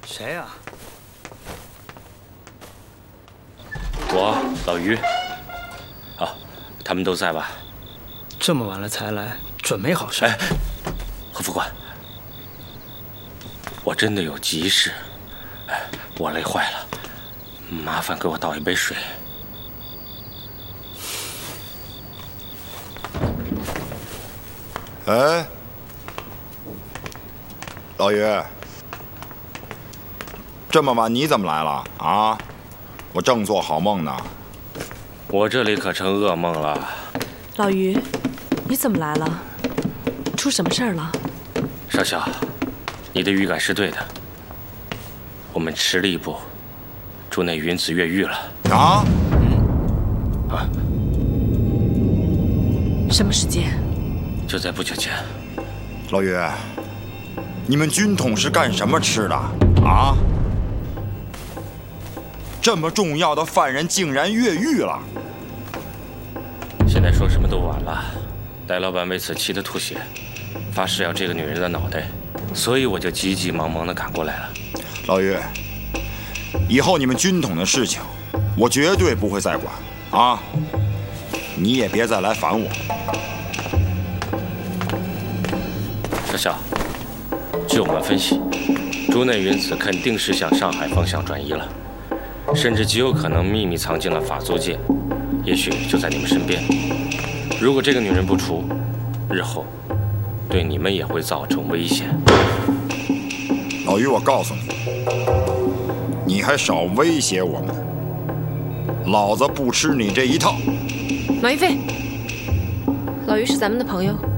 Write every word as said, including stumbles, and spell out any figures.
谁呀、啊？ 我老于。啊，他们都在吧？ 这么晚了才来，准没好事。 哎，何副官，我真的有急事，哎，我累坏了，麻烦给我倒一杯水。 哎，老于，这么晚你怎么来了啊？我正做好梦呢。 我这里可成噩梦了。 老于，你怎么来了？出什么事儿了？ 少校，你的预感是对的，我们迟了一步，竹内云子越狱了。 啊？ 嗯。啊。 什么时间？ 就在不久前。 老于，你们军统是干什么吃的啊？这么重要的犯人竟然越狱了！ 现在说什么都晚了。戴老板为此气得吐血，发誓要这个女人的脑袋，所以我就急急忙忙地赶过来了。 老于，以后你们军统的事情，我绝对不会再管啊！你也别再来烦我。 少校，据我们分析，竹内云子肯定是向上海方向转移了，甚至极有可能秘密藏进了法租界，也许就在你们身边。如果这个女人不除，日后对你们也会造成危险。 老于，我告诉你，你还少威胁我们，老子不吃你这一套。 马玉飞，老于是咱们的朋友，